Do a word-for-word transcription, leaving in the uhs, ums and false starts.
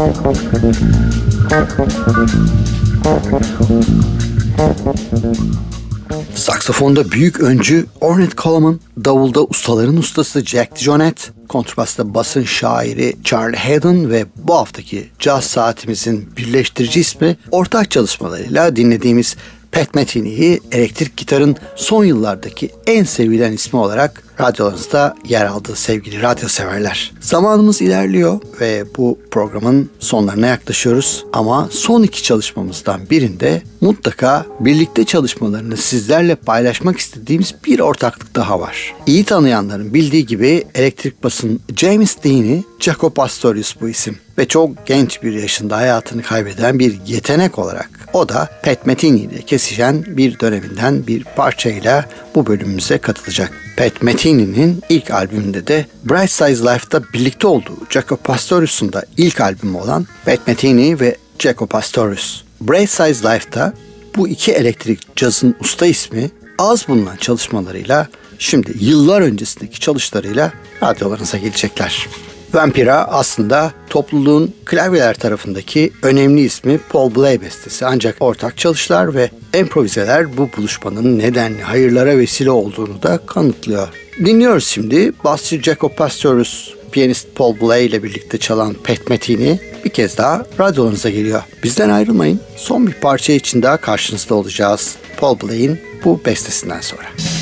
Saksafonda büyük öncü Ornette Coleman, davulda ustaların ustası Jack DeJohnette, kontrbasta basın şairi Charlie Haddon ve bu haftaki caz saatimizin birleştirici ismi ortak çalışmalarıyla dinlediğimiz Pat Metheny'yi elektrik gitarın son yıllardaki en sevilen ismi olarak radyolarınızda yer aldı sevgili radyo severler. Zamanımız ilerliyor ve bu programın sonlarına yaklaşıyoruz ama son iki çalışmamızdan birinde mutlaka birlikte çalışmalarını sizlerle paylaşmak istediğimiz bir ortaklık daha var. İyi tanıyanların bildiği gibi elektrik basın James Dean'i, Jaco Pastorius bu isim ve çok genç bir yaşında hayatını kaybeden bir yetenek olarak o da Pat Metheny ile kesişen bir döneminden bir parçayla bu bölümümüze katılacak. Pat Metheny'nin ilk albümünde de Bright Size Life'da birlikte olduğu Jaco Pastorius'un da ilk albümü olan Pat Metheny ve Jaco Pastorius. Bright Size Life'da bu iki elektrik cazın usta ismi az bulunan çalışmalarıyla şimdi yıllar öncesindeki çalışmalarıyla radyolarınıza gelecekler. Vampira aslında topluluğun klavyeler tarafındaki önemli ismi Paul Bley bestesi ancak ortak çalışlar ve improvizeler bu buluşmanın nedenli hayırlara vesile olduğunu da kanıtlıyor. Dinliyoruz şimdi basçı Jaco Pastorius, piyanist Paul Bley ile birlikte çalan Pat Metheny bir kez daha radyolarınıza geliyor. Bizden ayrılmayın, son bir parça için daha karşınızda olacağız Paul Bley'in bu bestesinden sonra.